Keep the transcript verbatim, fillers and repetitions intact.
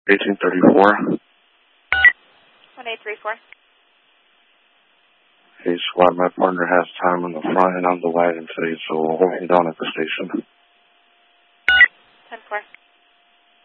eighteen thirty-four. one eight three four. Hey, squad, my partner has time in the front and on the wagon today, so hold me down at the station.